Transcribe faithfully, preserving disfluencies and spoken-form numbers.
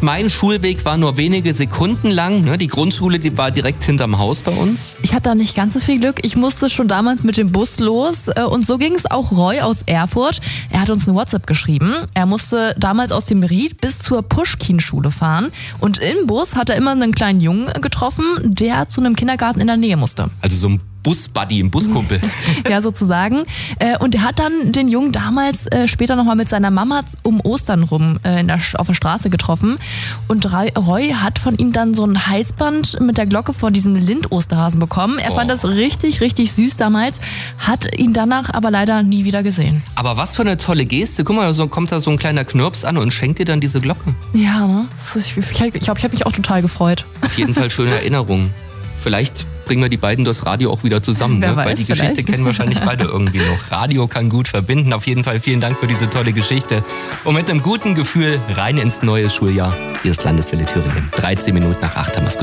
mein Schulweg war nur wenige Sekunden lang. Ne? Die Grundschule, die war direkt hinterm Haus bei uns. Ich hatte da nicht ganz so viel Glück. Ich musste schon damals mit dem Bus los. Und so ging es auch Roy aus Erfurt. Er hat uns eine WhatsApp geschrieben. Er musste damals aus dem Ried bis zur Puschkin-Schule fahren. Und im Bus hat er immer einen kleinen Jungen getroffen, der zu einem Kindergarten in der Nähe musste. Also so ein Busbuddy, ein Buskumpel. Ja, sozusagen. Und er hat dann den Jungen damals später nochmal mit seiner Mama um Ostern rum in der, auf der Straße getroffen. Und Roy hat von ihm dann so ein Halsband mit der Glocke von diesem Lind-Osterhasen bekommen. Er oh. fand das richtig, richtig süß damals, hat ihn danach aber leider nie wieder gesehen. Aber was für eine tolle Geste. Guck mal, so kommt da so ein kleiner Knirps an und schenkt dir dann diese Glocke. Ja, ne? Ich glaube, ich, glaub, ich habe mich auch total gefreut. Auf jeden Fall schöne Erinnerungen. Vielleicht bringen wir die beiden durchs Radio auch wieder zusammen, Wer ne? weiß, Weil die vielleicht. Geschichte kennen wahrscheinlich beide irgendwie noch. Radio kann gut verbinden. Auf jeden Fall vielen Dank für diese tolle Geschichte. Und mit einem guten Gefühl rein ins neue Schuljahr. Hier ist Landeswelle Thüringen. dreizehn Minuten nach acht haben wir es gehört.